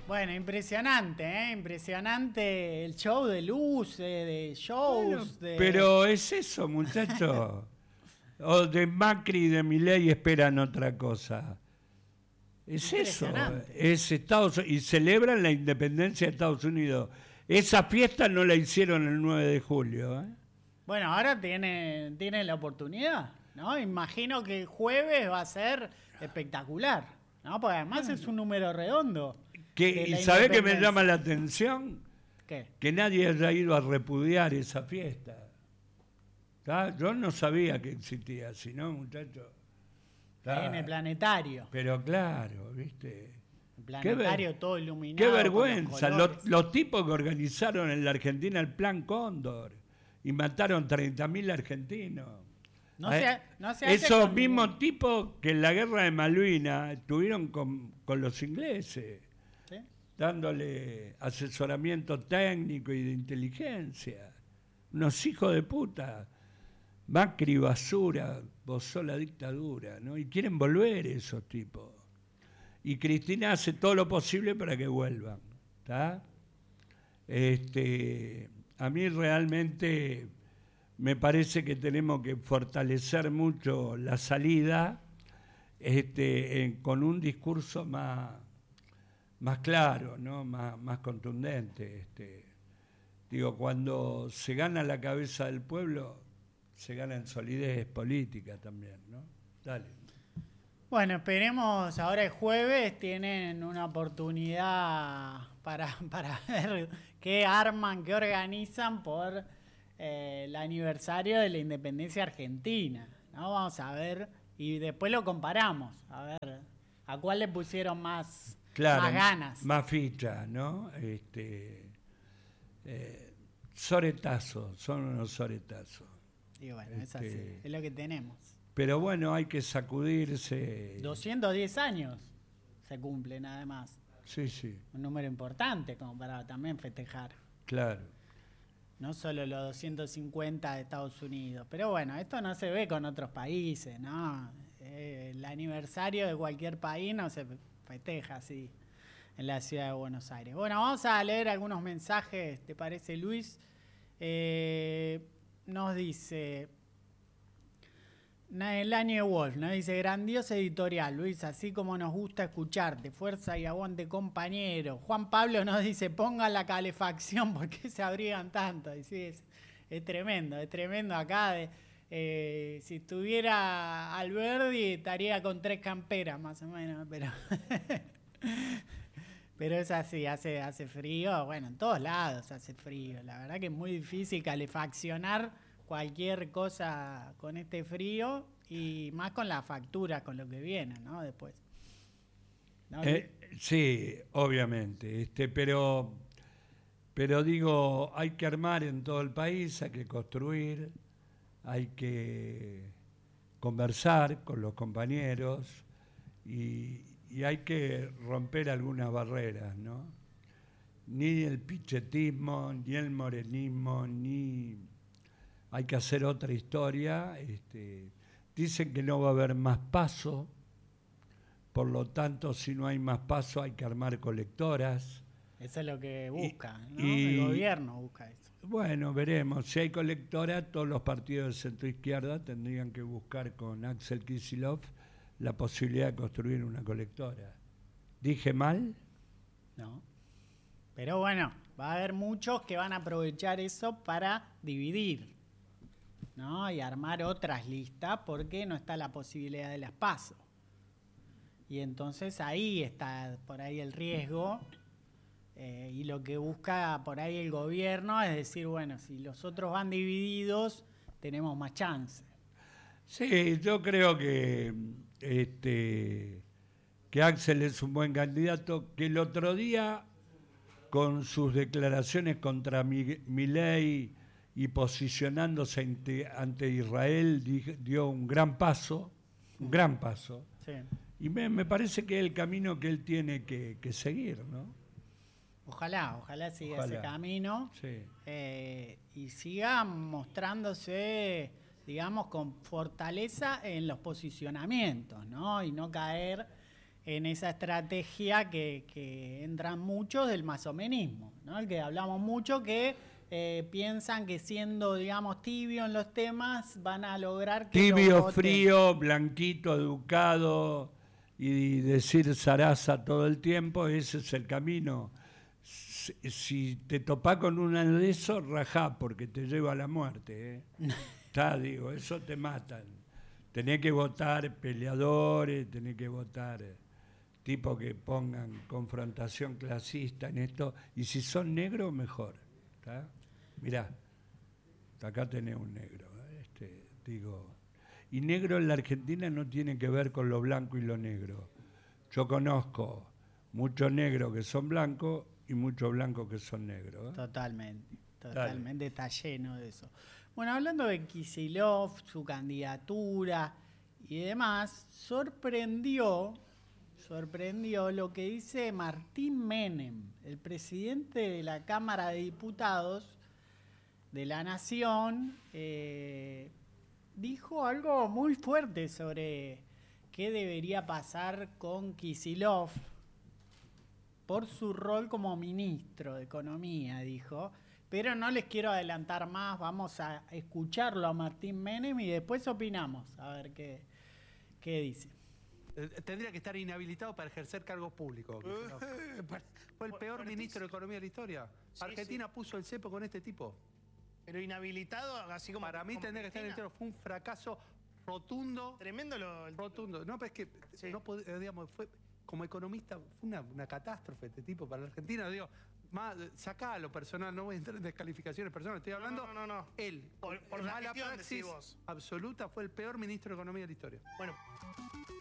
Bueno, impresionante, ¿eh? Impresionante el show de luces, de shows, Bueno, pero es eso, muchachos. O de Macri y de Milei esperan otra cosa. Es eso, Impresionante. es Estados Unidos, y celebran la independencia de Estados Unidos. Esa fiesta no la hicieron el 9 de julio. Bueno, ahora tiene la oportunidad, ¿no? Imagino que el jueves va a ser espectacular, ¿no? Porque además es un número redondo de ¿Y la sabe qué me independencia. llama la atención? ¿Qué? Que nadie haya ido a repudiar esa fiesta. ¿Tá? Yo no sabía que existía, sino, muchachos. Ahí en el planetario. Pero claro, ¿viste? El planetario todo iluminado. Qué con vergüenza. los colores. Los tipos que organizaron en la Argentina el Plan Cóndor y mataron 30.000 argentinos. No se hace Esos con mismos ningún- tipos que en la guerra de Malvinas estuvieron con los ingleses, ¿Sí? dándole asesoramiento técnico y de inteligencia. Unos hijos de puta. Macri basura, gozó la dictadura, ¿no? Y quieren volver esos tipos. Y Cristina hace todo lo posible para que vuelvan, ¿está? A mí realmente me parece que tenemos que fortalecer mucho la salida, con un discurso más claro, ¿no? Más contundente. Digo, cuando se gana la cabeza del pueblo, se gana en solidez política también, ¿no? Dale. Bueno, esperemos, ahora el jueves tienen una oportunidad para ver qué arman, qué organizan por el aniversario de la independencia argentina, ¿no? Vamos a ver y después lo comparamos, a ver a cuál le pusieron más ganas. Más ficha, ¿no? Soretazos, son unos soretazos. Y bueno, es así, es lo que tenemos. Pero bueno, hay que sacudirse. 210 años se cumplen además. Sí, sí. Un número importante como para también festejar. Claro. No solo los 250 de Estados Unidos. Pero bueno, esto no se ve con otros países, ¿no? El aniversario de cualquier país no se festeja así en la ciudad de Buenos Aires. Bueno, vamos a leer algunos mensajes, ¿te parece, Luis? Nos dice el año Wolf, nos dice: grandiosa editorial, Luis, así como nos gusta escucharte, fuerza y aguante, compañero. Juan Pablo nos dice: ponga la calefacción, ¿por qué se abrigan tanto? Y sí, es tremendo acá. Si estuviera Alberdi estaría con 3 camperas más o menos, pero pero es así, hace frío, bueno, en todos lados hace frío. La verdad que es muy difícil calefaccionar cualquier cosa con este frío y más con la factura, con lo que viene, ¿no? Después. ¿No? Sí, obviamente, pero digo, hay que armar en todo el país, hay que construir, hay que conversar con los compañeros y hay que romper algunas barreras, ¿no? Ni el pichetismo, ni el morenismo, ni... Hay que hacer otra historia. Dicen que no va a haber más paso, por lo tanto, si no hay más paso, hay que armar colectoras. Eso es lo que busca, ¿no? El gobierno busca eso. Bueno, veremos. Si hay colectoras, todos los partidos de centro-izquierda tendrían que buscar con Axel Kicillof la posibilidad de construir una colectora. ¿Dije mal? No. Pero bueno, va a haber muchos que van a aprovechar eso para dividir, ¿no? Y armar otras listas porque no está la posibilidad de las PASO. Y entonces ahí está por ahí el riesgo y lo que busca por ahí el gobierno es decir, bueno, si los otros van divididos, tenemos más chance. Sí, yo creo que Axel es un buen candidato, que el otro día con sus declaraciones contra Milei y posicionándose ante Israel dio un gran paso, Sí. y me parece que es el camino que él tiene que seguir, ¿no? Ojalá siga ese camino, sí. Y siga mostrándose, digamos, con fortaleza en los posicionamientos, ¿no? Y no caer en esa estrategia que entran muchos del masomenismo, ¿no? El que hablamos mucho, que piensan que siendo, digamos, tibio en los temas van a lograr que Tibio, lo voten. frío, blanquito, educado y decir zaraza todo el tiempo, ese es el camino. Si te topás con una de esos, rajá, porque te lleva a la muerte. Está, digo, eso te matan. Tenés que votar peleadores, tenés que votar tipos que pongan confrontación clasista en esto. Y si son negros, mejor. ¿Tá? Mirá, acá tenés un negro. Digo, y negro en la Argentina no tiene que ver con lo blanco y lo negro. Yo conozco muchos negros que son blancos y muchos blancos que son negros. Totalmente, está lleno de eso. Bueno, hablando de Kicillof, su candidatura y demás, sorprendió lo que dice Martín Menem, el presidente de la Cámara de Diputados de la Nación. Dijo algo muy fuerte sobre qué debería pasar con Kicillof por su rol como ministro de Economía, dijo. Pero no les quiero adelantar más, vamos a escucharlo a Martín Menem y después opinamos, a ver qué dice. Tendría que estar inhabilitado para ejercer cargos públicos. Fue el peor ministro de Economía de la historia. Sí, Argentina puso el cepo con este tipo. Pero inhabilitado, así como... Para mí tendría que estar entero. Fue un fracaso rotundo. Tremendo rotundo. No, pero es que no digamos, como economista fue una catástrofe este tipo para la Argentina. Digo, sacá lo personal, no voy a entrar en descalificaciones personales. Estoy hablando, no. Él, por la mala gestión, praxis absoluta, fue el peor ministro de Economía de la historia. Bueno.